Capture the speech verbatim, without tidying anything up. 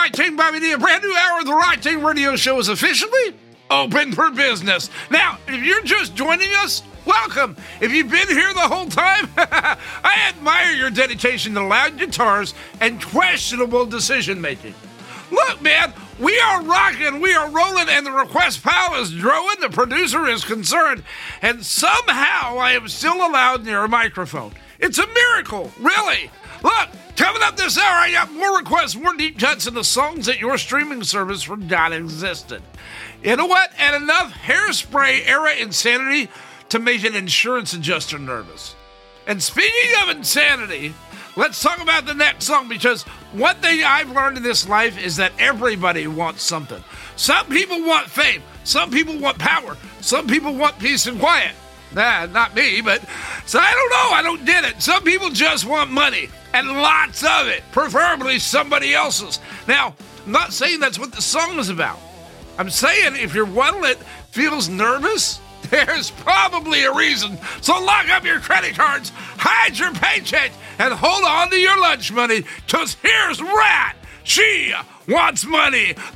Rock Team Bobby D. A brand new hour of the Rock Team Radio Show is officially open for business. Now, if you're just joining us, welcome. If you've been here the whole time, I admire your dedication to loud guitars and questionable decision-making. Look, man, we are rocking, we are rolling, and the request pile is growing. The producer is concerned, and somehow I am still allowed near a microphone. It's a miracle, really. Look, coming up this hour, I got more requests, more deep cuts into songs that your streaming service forgot existed. You know what? And enough Hairspray era insanity to make an insurance adjuster nervous. And speaking of insanity, let's talk about the next song, because one thing I've learned in this life is that everybody wants something. Some people want fame. Some people want power. Some people want peace and quiet. Nah, not me, but so I don't know. I don't get it. Some people just want money, and lots of it, preferably somebody else's. Now, I'm not saying that's what the song is about. I'm saying if your wallet feels nervous, there's probably a reason. So lock up your credit cards, hide your paycheck, and hold on to your lunch money, because here's Rat. She wants money.